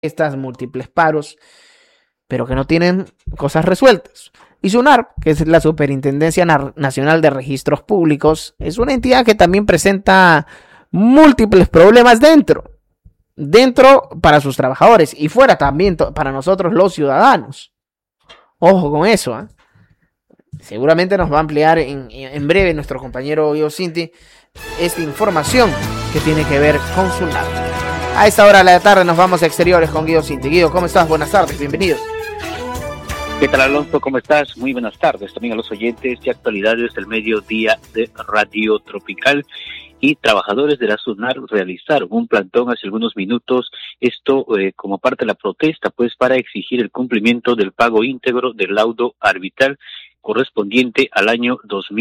estas múltiples paros, pero que no tienen cosas resueltas. Y SUNAR, que es la Superintendencia Nacional de Registros Públicos, es una entidad que también presenta múltiples problemas dentro para sus trabajadores y fuera también para nosotros los ciudadanos. Ojo con eso, ¿eh? Seguramente nos va a ampliar en breve nuestro compañero Guido Cinti esta información que tiene que ver con SUNAR. A esta hora de la tarde nos vamos a exteriores con Guido Cinti. Guido, ¿cómo estás? Buenas tardes, bienvenidos. ¿Qué tal, Alonso? ¿Cómo estás? Muy buenas tardes también a los oyentes de actualidades del mediodía de Radio Tropical. Y trabajadores de la SUNAR realizaron un plantón hace algunos minutos, esto como parte de la protesta, pues para exigir el cumplimiento del pago íntegro del laudo arbitral correspondiente al año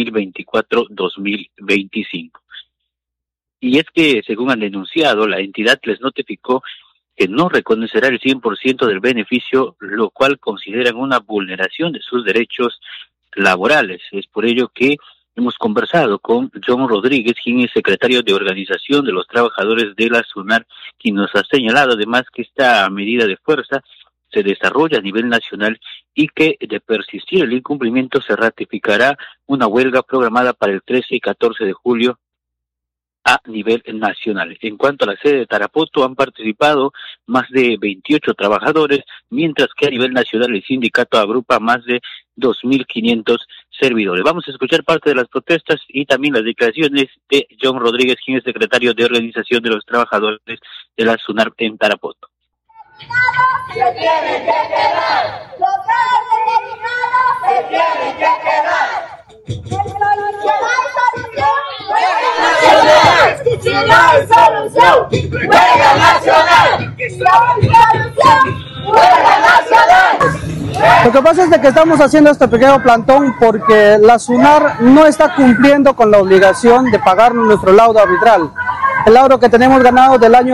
2024-2025. Y es que, según han denunciado, la entidad les notificó que no reconocerá el 100% del beneficio, lo cual consideran una vulneración de sus derechos laborales. Es por ello que hemos conversado con John Rodríguez, quien es secretario de Organización de los Trabajadores de la SUNAR, quien nos ha señalado además que esta medida de fuerza se desarrolla a nivel nacional y que, de persistir el incumplimiento, se ratificará una huelga programada para el 13 y 14 de julio a nivel nacional. En cuanto a la sede de Tarapoto, han participado más de 28 trabajadores, mientras que a nivel nacional el sindicato agrupa más de 2.500 servidores. Vamos a escuchar parte de las protestas y también las declaraciones de John Rodríguez, quien es secretario de Organización de los Trabajadores de la SUNAR en Tarapoto. Se tienen que quedar. Los trabajos determinados se tienen que quedar. Si no hay solución, huelga nacional. Si no hay solución, huelga nacional. Lo que pasa es de que estamos haciendo este pequeño plantón porque la SUNAR no está cumpliendo con la obligación de pagarnos nuestro laudo arbitral, el laudo que tenemos ganado del año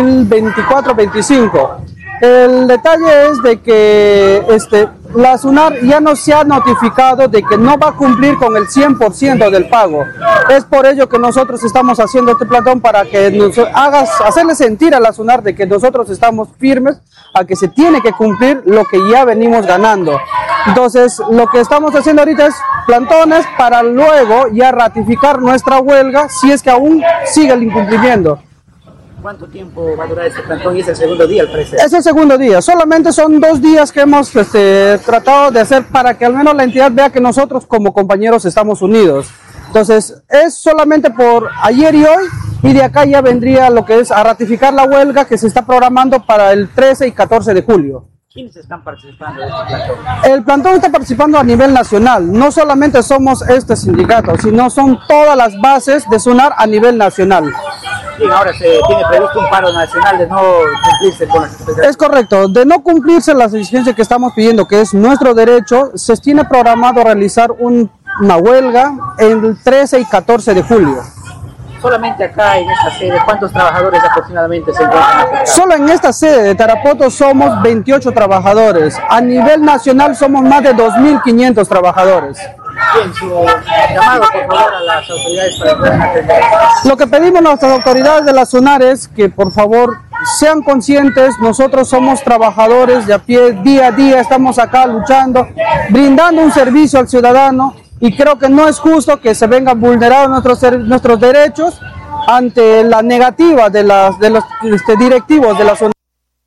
2024-25. El detalle es de que la SUNAR ya nos se ha notificado de que no va a cumplir con el 100% del pago. Es por ello que nosotros estamos haciendo este plantón para que nos hacerle sentir a la SUNAR de que nosotros estamos firmes a que se tiene que cumplir lo que ya venimos ganando. Entonces, lo que estamos haciendo ahorita es plantones para luego ya ratificar nuestra huelga si es que aún sigue el incumplimiento. ¿Cuánto tiempo va a durar este plantón? Y es el segundo día, al parecer. Es el segundo día. Solamente son 2 días que hemos tratado de hacer para que al menos la entidad vea que nosotros como compañeros estamos unidos. Entonces, es solamente por ayer y hoy, y de acá ya vendría lo que es a ratificar la huelga que se está programando para el 13 y 14 de julio. ¿Quiénes están participando de este plantón? El plantón está participando a nivel nacional. No solamente somos este sindicato, sino son todas las bases de SUNAR a nivel nacional. Bien, ahora se tiene previsto un paro nacional de no cumplirse con las exigencias. Es correcto, de no cumplirse las exigencias que estamos pidiendo, que es nuestro derecho, se tiene programado realizar una huelga el 13 y 14 de julio. Solamente acá en esta sede, ¿cuántos trabajadores aproximadamente se encuentran afectados? Solo en esta sede de Tarapoto somos 28 trabajadores. A nivel nacional somos más de 2.500 trabajadores. Bien, su llamado, por favor, a las autoridades para que puedan atender. Lo que pedimos a nuestras autoridades de la SUNAR es que, por favor, sean conscientes. Nosotros somos trabajadores de a pie, día a día, estamos acá luchando, brindando un servicio al ciudadano. Y creo que no es justo que se vengan vulnerados nuestros derechos ante la negativa de los directivos de la zona.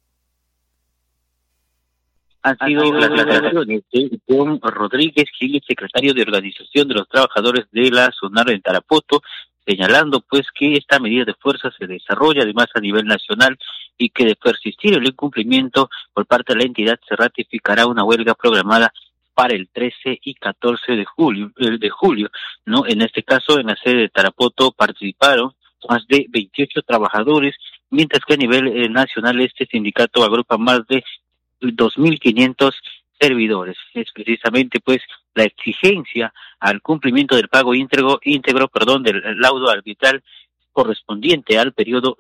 Han sido las declaraciones de John Rodríguez, quien es secretario de Organización de los Trabajadores de la SUNAR en Tarapoto, señalando pues que esta medida de fuerza se desarrolla además a nivel nacional y que de persistir el incumplimiento por parte de la entidad se ratificará una huelga programada para el 13 y 14 de julio, ¿no? En este caso, en la sede de Tarapoto participaron más de 28 trabajadores, mientras que a nivel nacional este sindicato agrupa más de 2.500 servidores. Es precisamente pues la exigencia al cumplimiento del pago íntegro, del laudo arbitral correspondiente al periodo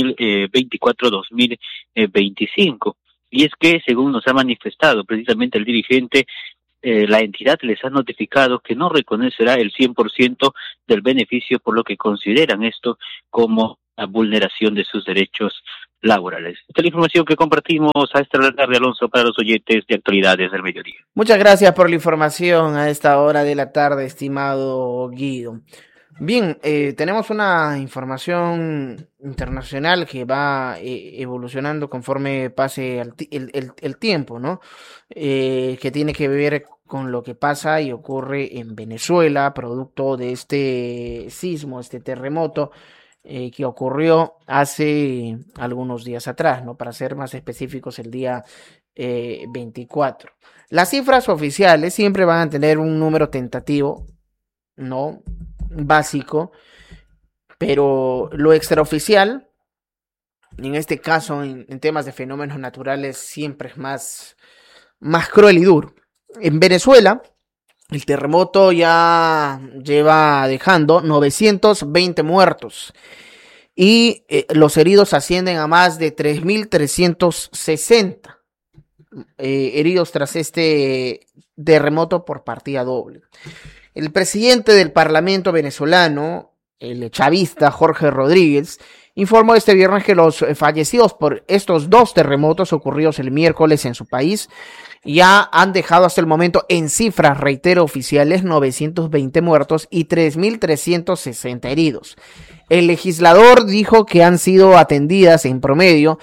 2024-2025. Y es que, según nos ha manifestado precisamente el dirigente, la entidad les ha notificado que no reconocerá el 100% del beneficio, por lo que consideran esto como la vulneración de sus derechos laborales. Esta es la información que compartimos a esta hora de la tarde, Alonso, para los oyentes de Actualidades del Mediodía. Muchas gracias por la información a esta hora de la tarde, estimado Guido. Bien, tenemos una información internacional que va evolucionando conforme pase el tiempo, ¿no? Que tiene que ver con lo que pasa y ocurre en Venezuela, producto de este sismo, este terremoto que ocurrió hace algunos días atrás, ¿no? Para ser más específicos, el día 24. Las cifras oficiales siempre van a tener un número tentativo, ¿no? Básico, pero lo extraoficial, en este caso en temas de fenómenos naturales, siempre es más cruel y duro. En Venezuela, el terremoto ya lleva dejando 920 muertos y los heridos ascienden a más de 3.360 heridos tras este terremoto por partida doble. El presidente del Parlamento venezolano, el chavista Jorge Rodríguez, informó este viernes que los fallecidos por estos dos terremotos ocurridos el miércoles en su país ya han dejado hasta el momento en cifras, reitero, oficiales, 920 muertos y 3.360 heridos. El legislador dijo que han sido atendidas en promedio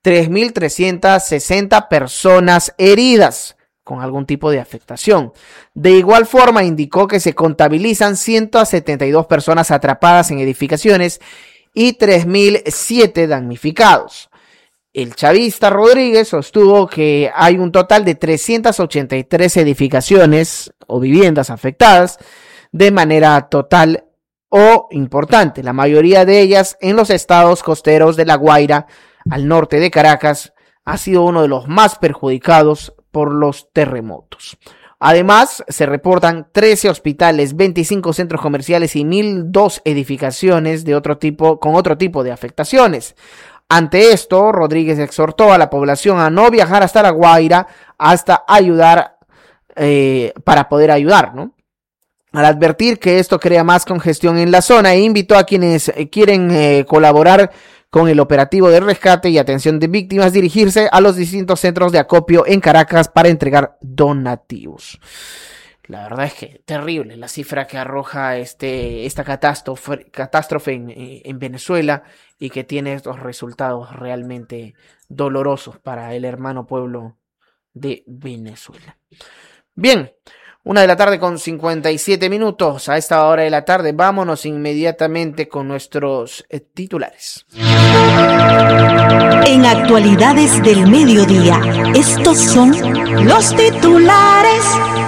3.360 personas heridas con algún tipo de afectación. De igual forma, indicó que se contabilizan 172 personas atrapadas en edificaciones y 3.007 damnificados. El chavista Rodríguez sostuvo que hay un total de 383 edificaciones o viviendas afectadas de manera total o importante, la mayoría de ellas en los estados costeros de La Guaira, al norte de Caracas, ha sido uno de los más perjudicados por los terremotos. Además, se reportan 13 hospitales, 25 centros comerciales y 1.002 edificaciones de otro tipo, con otro tipo de afectaciones. Ante esto, Rodríguez exhortó a la población a no viajar hasta La Guaira hasta ayudar, para poder ayudar, ¿no? Al advertir que esto crea más congestión en la zona, e invitó a quienes quieren colaborar con el operativo de rescate y atención de víctimas, dirigirse a los distintos centros de acopio en Caracas para entregar donativos. La verdad es que terrible la cifra que arroja esta catástrofe en Venezuela y que tiene estos resultados realmente dolorosos para el hermano pueblo de Venezuela. Bien, 1:57 p.m. A esta hora de la tarde, vámonos inmediatamente con nuestros titulares. En Actualidades del Mediodía, estos son los titulares.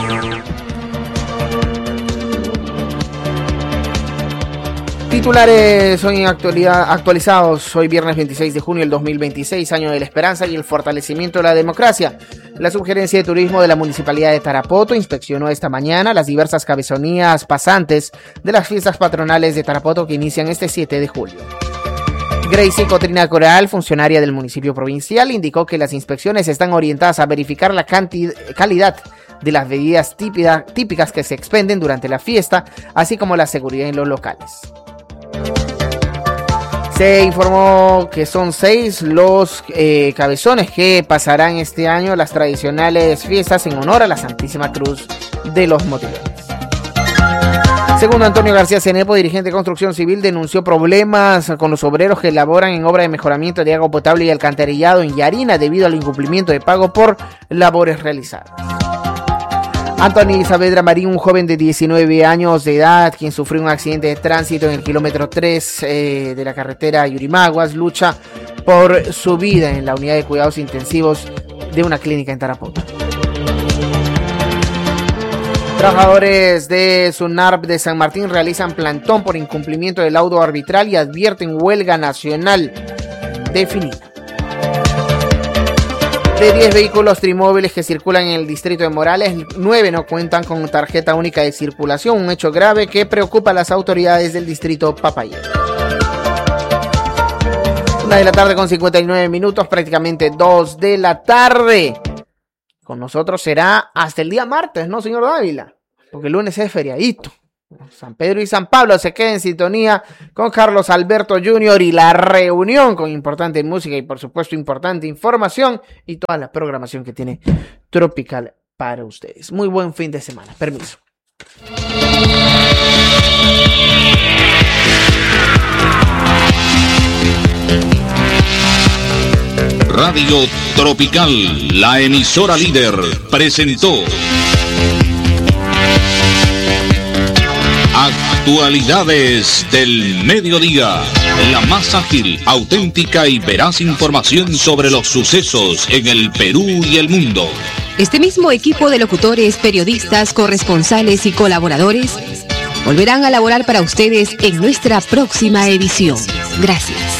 Titulares hoy en actualizados, hoy viernes 26 de junio del 2026, año de la esperanza y el fortalecimiento de la democracia. La Subgerencia de Turismo de la Municipalidad de Tarapoto inspeccionó esta mañana las diversas cabezonías pasantes de las fiestas patronales de Tarapoto que inician este 7 de julio. Gracie Cotrina Coral, funcionaria del municipio provincial, indicó que las inspecciones están orientadas a verificar la calidad de las bebidas típicas que se expenden durante la fiesta, así como la seguridad en los locales. Se informó que son 6 los cabezones que pasarán este año las tradicionales fiestas en honor a la Santísima Cruz de los Motilones. Según Antonio García Cenepo, dirigente de Construcción Civil, denunció problemas con los obreros que laboran en obra de mejoramiento de agua potable y alcantarillado en Yarina debido al incumplimiento de pago por labores realizadas. Anthony Saavedra Marín, un joven de 19 años de edad, quien sufrió un accidente de tránsito en el kilómetro 3 de la carretera Yurimaguas, lucha por su vida en la unidad de cuidados intensivos de una clínica en Tarapoto. Trabajadores de SUNARP de San Martín realizan plantón por incumplimiento del laudo arbitral y advierten huelga nacional definida. De 10 vehículos trimóviles que circulan en el distrito de Morales, 9 no cuentan con tarjeta única de circulación, un hecho grave que preocupa a las autoridades del distrito Papayero. 1:59 p.m, prácticamente 2 de la tarde. Con nosotros será hasta el día martes, ¿no, señor Dávila? Porque el lunes es feriadito. San Pedro y San Pablo se queda en sintonía con Carlos Alberto Jr. y La Reunión, con importante música y por supuesto importante información y toda la programación que tiene Tropical para ustedes. Muy buen fin de semana. Permiso. Radio Tropical, la emisora líder, presentó Actualidades del Mediodía, la más ágil, auténtica y veraz información sobre los sucesos en el Perú y el mundo. Este mismo equipo de locutores, periodistas, corresponsales y colaboradores volverán a laborar para ustedes en nuestra próxima edición. Gracias.